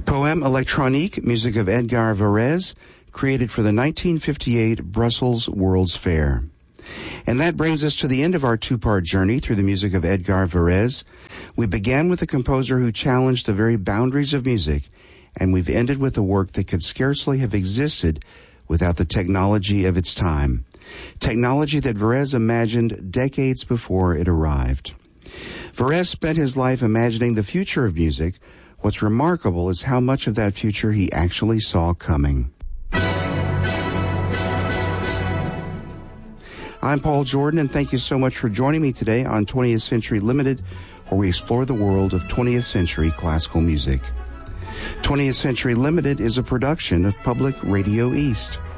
Poème électronique, music of Edgar Varèse, created for the 1958 Brussels World's Fair. And that brings us to the end of our two-part journey through the music of Edgar Varèse. We began with a composer who challenged the very boundaries of music, and we've ended with a work that could scarcely have existed without the technology of its time. Technology that Varèse imagined decades before it arrived. Varèse spent his life imagining the future of music. What's remarkable is how much of that future he actually saw coming. I'm Paul Jordan, and thank you so much for joining me today on 20th Century Limited, where we explore the world of 20th century classical music. 20th Century Limited is a production of Public Radio East.